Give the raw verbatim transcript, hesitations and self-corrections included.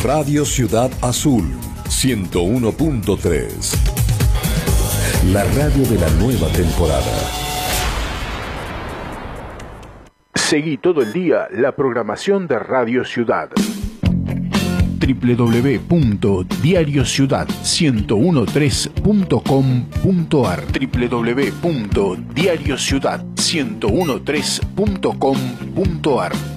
Radio Ciudad Azul, ciento uno punto tres. La radio de la nueva temporada. Seguí todo el día la programación de Radio Ciudad. doble u doble u doble u punto diario ciudad ciento trece punto com punto a r doble u doble u doble u punto diario ciudad ciento trece punto com punto a r